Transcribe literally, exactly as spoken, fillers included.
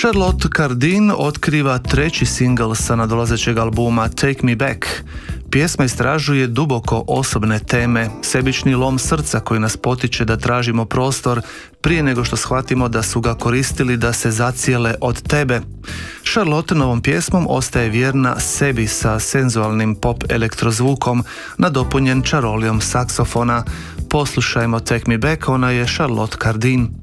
Charlotte Cardin otkriva treći singl sa nadolazećeg albuma Take Me Back. Pjesma istražuje duboko osobne teme, sebični lom srca koji nas potiče da tražimo prostor prije nego što shvatimo da su ga koristili da se zacijele od tebe. Charlotte novom pjesmom ostaje vjerna sebi sa senzualnim pop elektrozvukom, nadopunjen čarolijom saksofona. Poslušajmo Take Me Back, ona je Charlotte Cardin.